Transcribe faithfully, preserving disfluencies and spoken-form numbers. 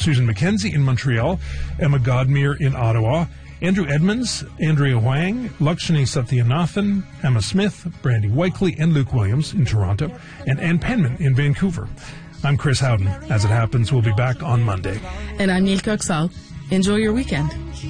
Susan McKenzie in Montreal, Emma Godmere in Ottawa, Andrew Edmonds, Andrea Wang, Lakshmi Satyanathan, Emma Smith, Brandy Wakely, and Luke Williams in Toronto, and Ann Penman in Vancouver. I'm Chris Howden. As it happens, we'll be back on Monday. And I'm Neil Coxall. Enjoy your weekend.